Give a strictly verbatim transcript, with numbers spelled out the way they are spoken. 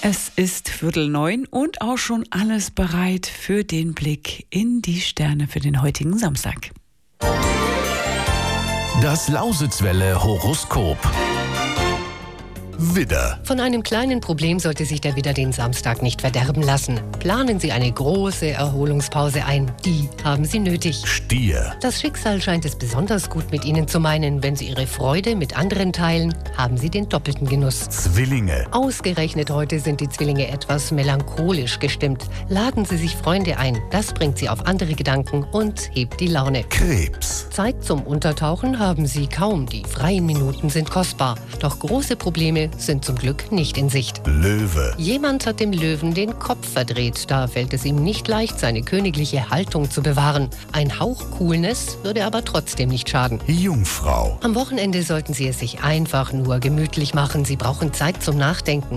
Es ist Viertel neun und auch schon alles bereit für den Blick in die Sterne für den heutigen Samstag. Das Lausitzwelle Horoskop. Widder. Von einem kleinen Problem sollte sich der Widder den Samstag nicht verderben lassen. Planen Sie eine große Erholungspause ein. Die haben Sie nötig. Stier. Das Schicksal scheint es besonders gut mit Ihnen zu meinen. Wenn Sie Ihre Freude mit anderen teilen, haben Sie den doppelten Genuss. Zwillinge. Ausgerechnet heute sind die Zwillinge etwas melancholisch gestimmt. Laden Sie sich Freunde ein. Das bringt Sie auf andere Gedanken und hebt die Laune. Krebs. Zeit zum Untertauchen haben Sie kaum. Die freien Minuten sind kostbar. Doch große Probleme sind zum Glück nicht in Sicht. Löwe. Jemand hat dem Löwen den Kopf verdreht. Da fällt es ihm nicht leicht, seine königliche Haltung zu bewahren. Ein Hauch Coolness würde aber trotzdem nicht schaden. Jungfrau. Am Wochenende sollten Sie es sich einfach nur gemütlich machen. Sie brauchen Zeit zum Nachdenken.